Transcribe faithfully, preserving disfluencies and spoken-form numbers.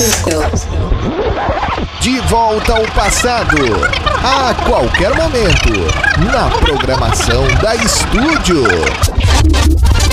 De volta ao passado, a qualquer momento, na programação da Estúdio.